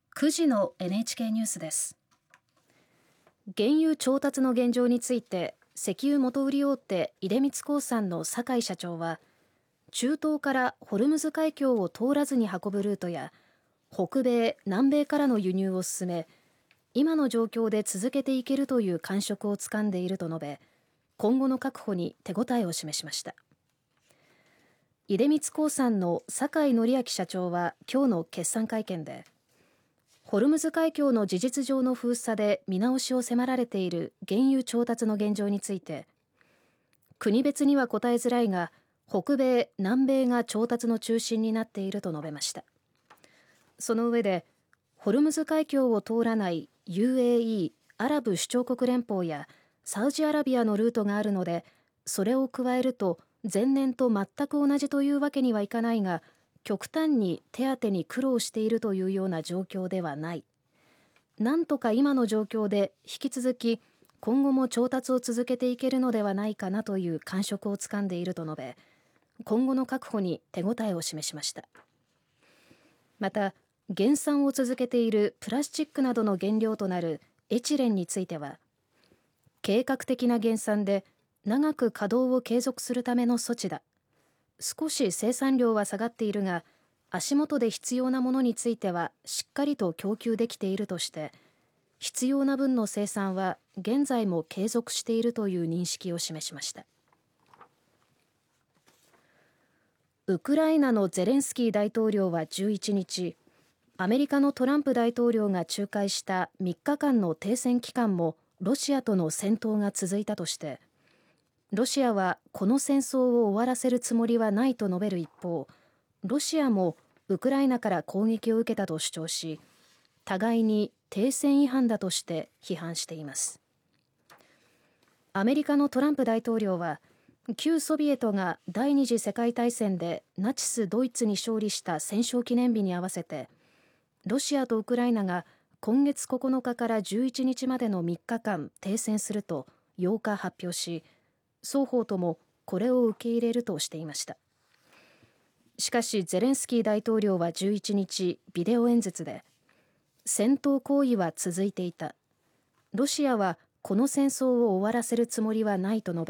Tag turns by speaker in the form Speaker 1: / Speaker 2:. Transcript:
Speaker 1: 9時の NHK ニュースです。
Speaker 2: 原油調達の現状について石油元売り大手出光興産の酒井社長は、中東からホルムズ海峡を通らずに運ぶルートや北米南米からの輸入を進め、今の状況で続けていけるという感触をつかんでいると述べ、今後の確保に手応えを示しました。出光興産の酒井紀明社長は今日の決算会見で、ホルムズ海峡の事実上の封鎖で見直しを迫られている原油調達の現状について、国別には答えづらいが北米南米が調達の中心になっていると述べました。その上で、ホルムズ海峡を通らない UAE アラブ首長国連邦やサウジアラビアのルートがあるので、それを加えると前年と全く同じというわけにはいかないが、極端に手当に苦労しているというような状況ではない。なんとか今の状況で引き続き今後も調達を続けていけるのではないかなという感触をつかんでいると述べ、今後の確保に手応えを示しました。また、減産を続けているプラスチックなどの原料となるエチレンについては、計画的な減産で長く稼働を継続するための措置だ。少し生産量は下がっているが、足元で必要なものについてはしっかりと供給できているとして、必要な分の生産は現在も継続しているという認識を示しました。ウクライナのゼレンスキー大統領は11日、アメリカのトランプ大統領が仲介した3日間の停戦期間もロシアとの戦闘が続いたとして、ロシアはこの戦争を終わらせるつもりはないと述べる一方、ロシアもウクライナから攻撃を受けたと主張し、互いに停戦違反だとして批判しています。アメリカのトランプ大統領は、旧ソビエトが第二次世界大戦でナチス・ドイツに勝利した戦勝記念日に合わせて、ロシアとウクライナが今月9日から11日までの3日間停戦すると8日発表し、双方ともこれを受け入れるとしていました。しかしゼレンスキー大統領は11日ビデオ演説で、戦闘行為は続いていた。ロシアはこの戦争を終わらせるつもりはないと述べ、